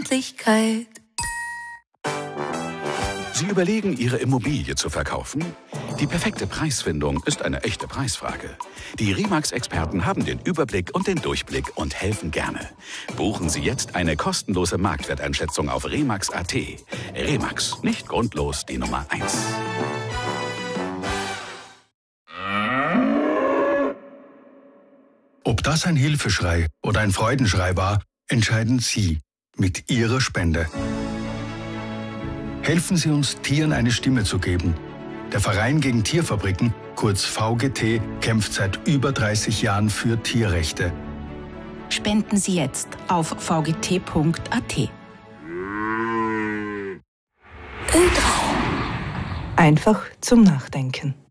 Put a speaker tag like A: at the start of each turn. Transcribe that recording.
A: Freundlichkeit.
B: Sie überlegen, Ihre Immobilie zu verkaufen? Die perfekte Preisfindung ist eine echte Preisfrage. Die Remax-Experten haben den Überblick und den Durchblick und helfen gerne. Buchen Sie jetzt eine kostenlose Marktwerteinschätzung auf remax.at. Remax, nicht grundlos die Nummer 1.
C: Ob das ein Hilfeschrei oder ein Freudenschrei war, entscheiden Sie mit Ihrer Spende. Helfen Sie uns, Tieren eine Stimme zu geben. Der Verein gegen Tierfabriken, kurz VGT, kämpft seit über 30 Jahren für Tierrechte.
D: Spenden Sie jetzt auf vgt.at.
A: Ö3.
E: Einfach zum Nachdenken.